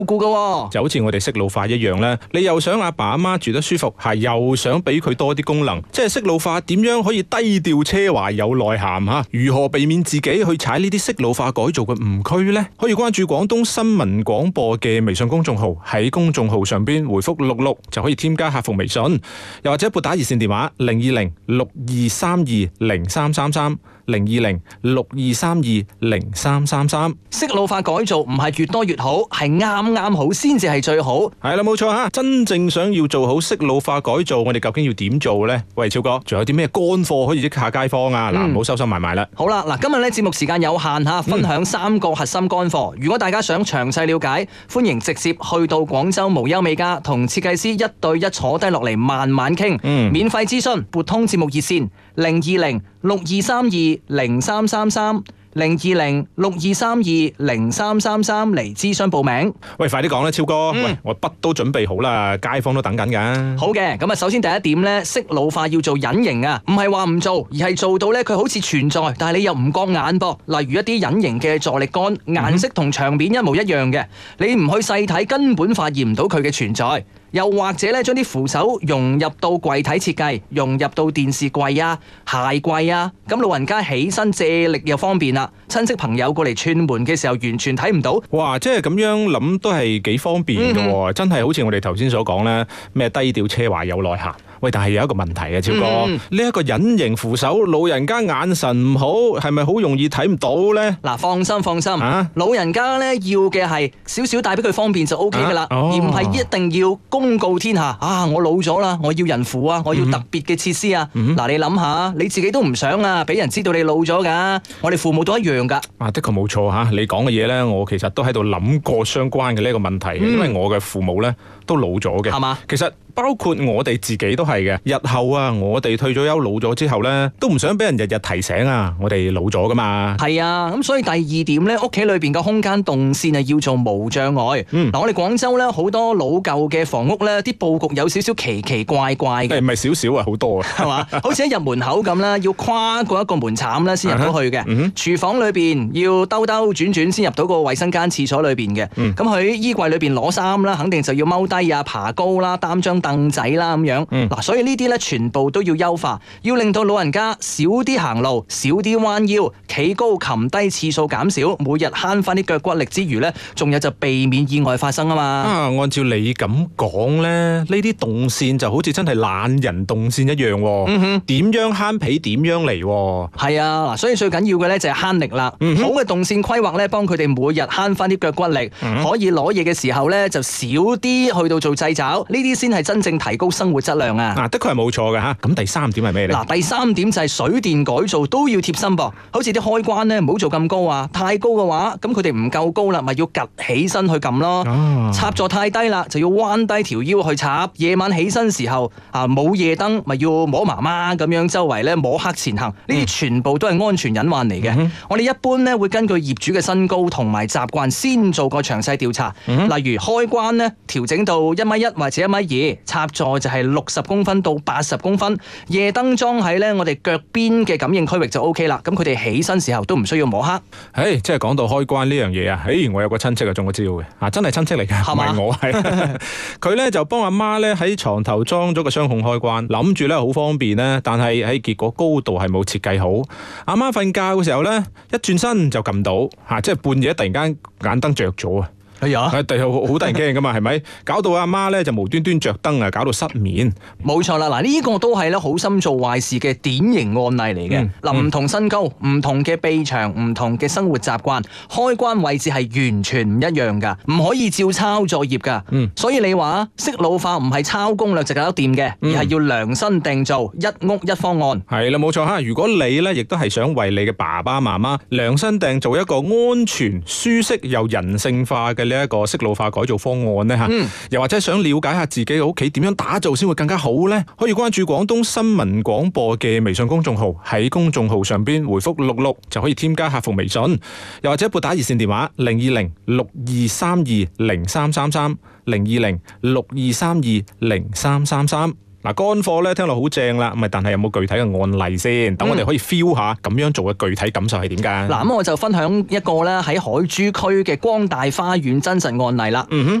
顧噶。 就好似我哋識老化一樣咧，你又想阿爸阿媽住得舒服，係又想俾佢多啲功能，即係識老化點樣可以低調奢華有內涵吓？如何避免自己去踩呢啲識老化改造嘅誤區呢？可以關注廣東新聞廣播嘅微信公眾號，喺公眾號上邊回覆66就可以添加客服微信，又或者撥打熱線電話020-6232-0333。020-6232-0333。 識老化改造唔係越多越好，係啱啱好先至係最好。 係啦，冇錯吓。真正想要做好識老化改造，我哋究竟要點做呢？喂，超哥，仲有啲咩乾貨可以益下街坊啊？嗱，唔好收收埋埋啦。 好啦，嗱，今日咧節目時間有限吓，分享3個核心乾貨。如果大家想詳細了解，歡迎直接去到廣州無憂美家同設計師1對1坐低落嚟慢慢傾。免費諮詢，撥通節目熱線020-6232-0333。020-6232-0333嚟諮詢報名。 喂，快啲講啦，超哥。喂，我筆都準備好啦，街坊都等緊㗎。 好嘅，咁啊，首先第一點咧，識老化要做隱形啊，唔係話唔做，而係做到咧佢好似存在，但係你又唔覺眼噃。例如一啲隱形嘅助力桿，顏色同牆面一模一樣嘅，你唔去細睇，根本發現唔到佢嘅存在。又或者咧，將啲扶手融入到櫃體設計，融入到電視櫃啊、鞋櫃啊，咁老人家起身借力又方便啦。親戚朋友過嚟串門嘅時候，完全睇唔到。 哇！即係咁樣諗都係幾方便嘅喎，真係好似我哋頭先所講咧，咩低調奢華有內涵。喂，但係有一個問題啊，超哥，呢一個隱形扶手，老人家眼神唔好，係咪好容易睇唔到呢？ 嗱，放心，老人家咧要嘅係少少帶俾佢方便就 O K 噶啦，而唔係一定要公告天下啊！我老咗啦，我要人扶啊，我要特別嘅設施啊。嗱，你諗下，你自己都唔想啊，俾人知道你老咗噶。我哋父母都一樣噶。 啊，的確冇錯吓，你講嘅嘢呢，我其實都喺度諗過相關嘅呢個問題，因為我嘅父母呢都老咗嘅， 係嘛？ 其實包括我哋自己都係嘅。日後啊，我哋退咗休老咗之後呢，都唔想俾人日日提醒啊，我哋老咗噶嘛。 係啊，咁所以第二點呢，屋企裏邊嘅空間動線係要做無障礙。嗱，我哋廣州呢，好多老舊嘅房屋呢，啲佈局有少少奇奇怪怪嘅。 唔係少少啊，好多啊， 係嘛？好似一入門口咁啦，要跨過一個門檻啦，先入到去嘅。廚房裏邊要兜轉先入到個衛生間廁所裏邊嘅。咁喺衣櫃裏邊攞衫啦，肯定就要踎低啊、爬高啦、擔張凳仔啦咁樣。嗱，所以呢啲咧全部都要優化，要令到老人家少啲行路，少啲彎腰，企高擒低次數減少，每日慳翻啲腳骨力之餘咧，仲有就避免意外發生啊嘛。 按照你咁講咧，呢啲動線就好似真係懶人動線一樣喎。點樣慳皮點樣嚟喎？係啊，嗱，所以最緊要嘅咧就係慳力啦。好嘅動線規劃咧，幫佢哋每日慳翻啲腳骨力，可以攞嘢嘅時候咧就少啲去到做掣肘，呢啲先係真正提高生活質量啊！ 的確係冇錯嘅吓。咁第三點係咩咧？ 嗱，第三點就係水電改造都要貼心噃，好似啲開關咧唔好做咁高啊，太高嘅話，咁佢哋唔夠高啦，咪要趌起身去撳咯。插座太低啦，就要彎低條腰去插。夜晚起身時候啊，冇夜燈，咪要摸媽媽咁樣周圍咧摸黑前行，呢啲全部都係安全隱患嚟嘅。我哋一般咧會根據業主嘅身高同埋習慣先做個詳細調查。例如開關咧調整到1.1米或者1.2米，插座就係60公分到80公分，夜燈裝喺咧我哋腳邊嘅感應區域就 OK 啦。咁佢哋起身時候都唔需要摸黑。 即係講到開關呢樣嘢啊，我有個親戚啊中咗招嘅，真係親戚嚟嘅，唔係我係。佢咧就幫阿媽咧喺床頭裝咗個雙控開關，諗住咧好方便咧，但係喺結果高度係冇設計好。阿媽瞓覺嘅時候咧，一轉身就撳到，即係半夜突然間眼燈着咗啊！好得人驚噶嘛，係咪？搞到阿媽咧就無端端着燈啊，搞到失眠。 冇錯啦，嗱，呢個都係咧好心做壞事嘅典型案例嚟嘅。嗱，唔同身高、唔同嘅臂長、唔同嘅生活習慣，開關位置係完全唔一樣噶，唔可以照抄作業噶。所以你話識老化唔係抄攻略就搞得掂嘅，而係要量身訂造，一屋一方案。係啦， 冇錯吓。如果你咧亦都係想為你嘅爸爸媽媽量身訂造一個安全、舒適又人性化嘅呢一個識老化改造方案呢，又或者想了解下自己嘅屋企點樣打造先會更加好呢，可以關注廣東新聞廣播嘅微信公眾號，喺公眾號上邊回覆66就可以添加客服微信，又或者撥打熱線電話020-6232-0333 020-6232-0333。 嗱，乾貨咧聽落好正啦，咁但係有冇具體嘅案例先？等我哋可以 feel 下咁樣做嘅具體感受係點㗎？ 嗱，咁我就分享一個咧喺海珠區嘅光大花園真實案例啦。